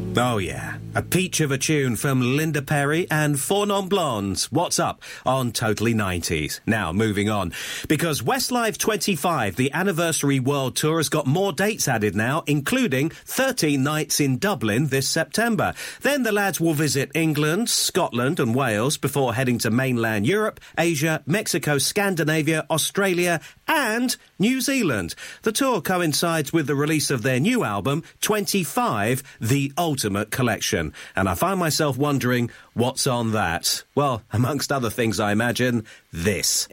Oh, yeah. A peach of a tune from Linda Perry and Four Non Blondes. What's up on Totally 90s? Now, moving on. Because Westlife 25, the anniversary world tour, has got more dates added now, including 13 nights in Dublin this September. Then the lads will visit England, Scotland and Wales before heading to mainland Europe, Asia, Mexico, Scandinavia, Australia and New Zealand. The tour coincides with the release of their new album, 25, The Ultimate Collection. And I find myself wondering, what's on that? Well, amongst other things, I imagine, this.